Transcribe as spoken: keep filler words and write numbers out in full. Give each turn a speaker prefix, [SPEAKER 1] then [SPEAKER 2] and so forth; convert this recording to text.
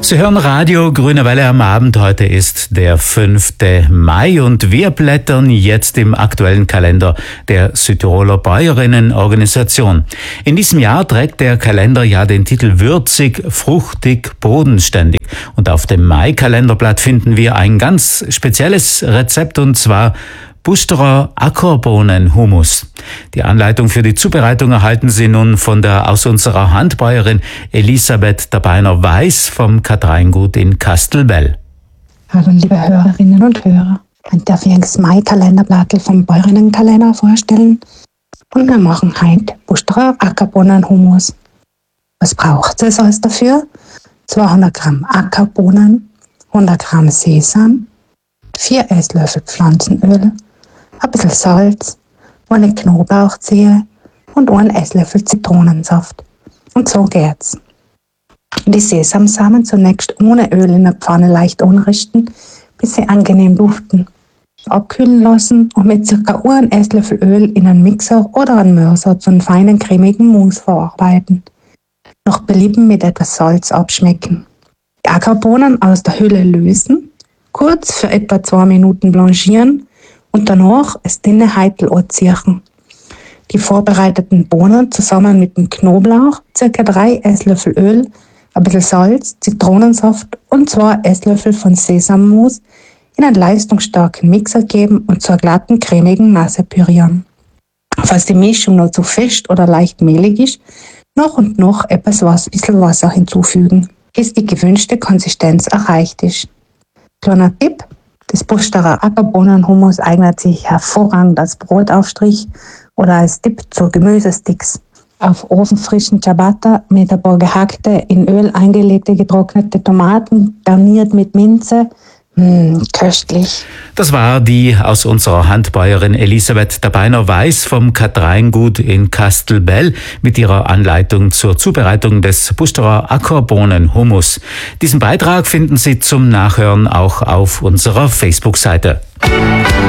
[SPEAKER 1] Sie hören Radio Grüne Welle am Abend. Heute ist der fünfte Mai und wir blättern jetzt im aktuellen Kalender der Südtiroler Bäuerinnenorganisation. In diesem Jahr trägt der Kalender ja den Titel Würzig, fruchtig, bodenständig. Und auf dem Mai-Kalenderblatt finden wir ein ganz spezielles Rezept, und zwar Busterer Ackerbohnenhummus. Die Anleitung für die Zubereitung erhalten Sie nun von der aus unserer Handbäuerin Elisabeth Dabeiner-Weiß vom Katreingut in Kastelbell.
[SPEAKER 2] Hallo liebe Hörerinnen und Hörer. Ich darf Ihnen das Mai-Kalenderblatt vom Bäuerinnenkalender vorstellen. Und wir machen heute Busterer Ackerbohnenhummus. Was braucht es alles dafür? zweihundert Gramm Ackerbohnen, hundert Gramm Sesam, vier Esslöffel Pflanzenöl, ein bisschen Salz, eine Knoblauchzehe und einen Esslöffel Zitronensaft. Und so geht's. Die Sesamsamen zunächst ohne Öl in der Pfanne leicht anrichten, bis sie angenehm duften. Abkühlen lassen und mit ca. einem Esslöffel Öl in einen Mixer oder einen Mörser zu einem feinen cremigen Mousse verarbeiten. Nach Belieben mit etwas Salz abschmecken. Die Ackerbohnen aus der Hülle lösen, kurz für etwa zwei Minuten blanchieren und danach das dünne Heitel anziehen. Die vorbereiteten Bohnen zusammen mit dem Knoblauch, ca. drei Esslöffel Öl, ein bisschen Salz, Zitronensaft und zwei Esslöffel von Sesammus in einen leistungsstarken Mixer geben und zur glatten, cremigen Masse pürieren. Falls die Mischung noch zu fest oder leicht mehlig ist, noch und noch etwas Wasser, bisschen Wasser hinzufügen, bis die gewünschte Konsistenz erreicht ist. Kleiner Tipp: Das Busterer Ackerbohnenhummus eignet sich hervorragend als Brotaufstrich oder als Dip zu Gemüsesticks. Auf ofenfrischen Ciabatta mit ein paar gehackte, in Öl eingelegte getrocknete Tomaten, garniert mit Minze. Mmh, köstlich.
[SPEAKER 1] Das war die aus unserer Handbäuerin Elisabeth Dabeiner-Weiß vom Katreingut in Kastelbell mit ihrer Anleitung zur Zubereitung des Busterer Ackerbohnenhummus. Diesen Beitrag finden Sie zum Nachhören auch auf unserer Facebook-Seite.